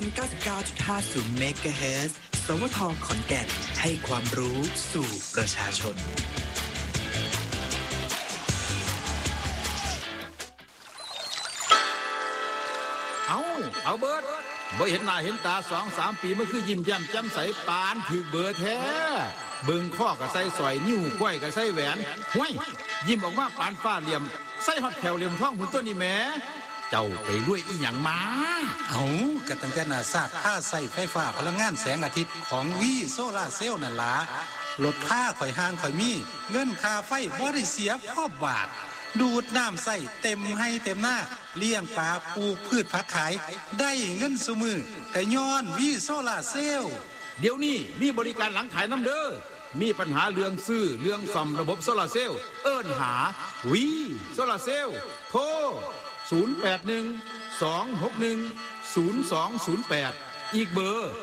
FM 99.50 MHz สวทขอนแก่นให้ความรู้สู่ประชาชนเอาเบิร์ดบ่เห็นหน้าเห็นตา 2-3 ปีมันคือยิ้มแย้มแจ่มใสปานถือเบอร์แท้เบิ่งข้อก็ใส่สอยนิ้วก้อยก็ใส่แหวนห้วยยิ้มออกมาปานฟ้าเหลี่ยมใส่ฮอดแถวเหลี่ยมท้องหุ่นตัวนี้แหมเจ้าไปรวยอีหยังมาก็ตั้งแต่น่ะซากค่าใส่ไฟฟ้าพลังงานแสงอาทิตย์ของวีโซล่าเซลล์นั่นล่ะลดค่าข่อยห่างข่อยมีเงินค่าไฟบ่ได้เสียพ่อบาทดูดน้ำใส่เต็มให้เต็มหน้าเลี้ยงปลาปลูกพืชผักขายได้เงินซุมือแต่ย้อนวีโซล่าเซลล์เดี๋ยวนี้มีบริการหลังขายน้ำเด้อมีปัญหาเรื่องซื้อเรื่องซ่อมระบบโซลาร์เซลล์เอิ้นหาวีโซลาร์เซลล์โทร0812610208อีกเบอร์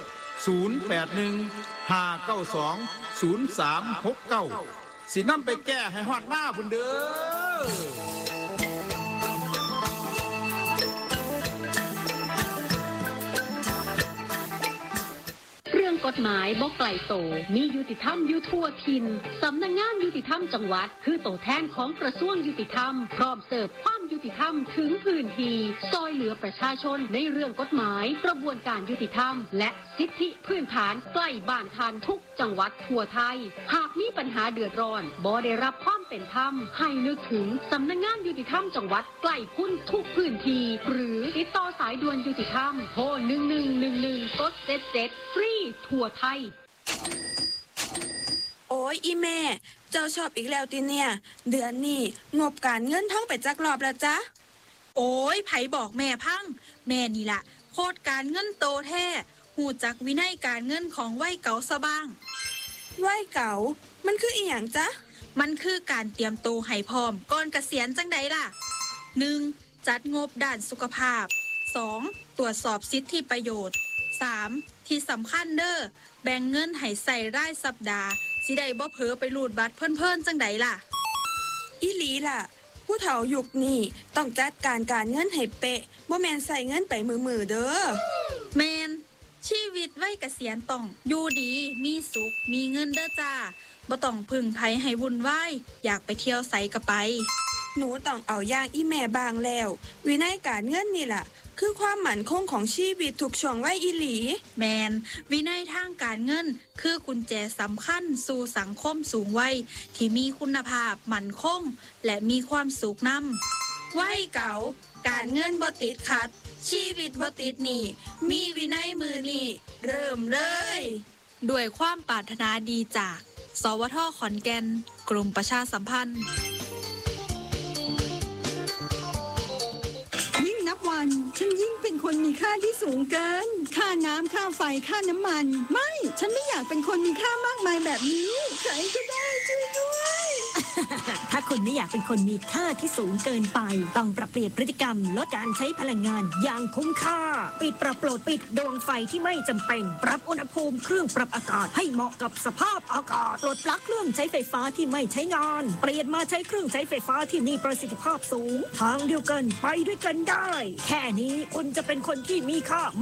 0815920369สินำไปแก้ให้ฮอดหน้าพุ่นเด้อเรื่องกฎหมายบ่ไกลโตมียุติธรรมอยู่ทั่วถิ่นสำนักงานยุติธรรมจังหวัดคือตัวแทนของกระทรวงยุติธรรมพร้อมเสิร์ฟความยุติธรรมถึงพื้นที่ซอยเหลือประชาชนในเรื่องกฎหมายกระบวนการยุติธรรมและสิทธิพื้นฐานใกล้บ้านท่านทุกจังหวัดทั่วไทยหากมีปัญหาเดือดร้อนบ่ได้รับความเป็นธรรมให้นึกถึงสำนักงานยุติธรรมจังหวัดใกล้คุณทุกพื้นที่หรือติดต่อสายด่วนยุติธรรมโทร1111กด77ฟรีทั่วไทยโอ้ยอีแม่เจ้าชอบอีกแล้วติเนี่ยเดือนนี้งบการเงินท่องไปจักรอบแล้วจ๊ะโอ้ยไผบอกแม่พังแม่นี่ล่ะโคตรการเงินโตแท้หูจักวินัยการเงินของวัยเก่าซะบ้างวัยเก่ามันคืออีหยังจ๊ะมันคือการเตรียมโตให้พร้อมก่อนเกษียณจังใดล่ะ 1. จัดงบด้านสุขภาพ 2. ตรวจสอบสิทธิประโยชน์ 3. ที่สำคัญเด้อแบ่งเงินให้ใส่รายสัปดาห์สิได้บ่เผลอไปรูดบัตรเพิ่นๆจังใดล่ะอีหลีล่ะผู้เฒ่ายุคนี้ต้องจัดการเงินให้เป๊ะบ่แม่นใส่เงินไปมือเด้อแม่นชีวิตวัยเกษียณต้องอยู่ดีมีสุขมีเงินเด้อจ้าบ่ต้องพึ่งไผให้วุ่นวายอยากไปเที่ยวไสก็ไปหนูต้องเอาอย่างอีแม่บางแล้ววินัยการเงินนี่ล่ะคือความมั่นคงของชีวิตทุกช่วงวัยอีหลีแมนวินัยทางการเงินคือกุญแจสำคัญสู่สังคมสูงวัยที่มีคุณภาพมั่นคงและมีความสุขนำวัยเก่าการเงินบ่ติดขัดชีวิตบ่ติดหนี้มีวินัยมือนี่เริ่มเลยด้วยความปรารถนาดีจากสวท.ขอนแก่นกรมประชาสัมพันธ์วันฉันยิ่งเป็นคนมีค่าที่สูงเกินค่าน้ำค่าไฟค่าน้ำมันไม่ฉันไม่อยากเป็นคนมีค่ามากมายแบบนี้ใครก็ได้ช่วยด้วยถ้าคุณไม่อยากเป็นคนมีค่าที่สูงเกินไปต้องปรับเปลี่ยนพฤติกรรมลดการใช้พลังงานอย่างคุ้มค่าปิดปรับโปรดปิดดวงไฟที่ไม่จำเป็นปรับอุณหภูมิเครื่องปรับอากาศให้เหมาะกับสภาพอากาศปลดปลั๊กเครื่องใช้ไฟฟ้าที่ไม่ใช้งานเปลี่ยนมาใช้เครื่องใช้ไฟฟ้าที่มีประสิทธิภาพสูงทางเดียวกันไปด้วยกันได้แค่นี้คุณจะเป็นคนที่มีค่า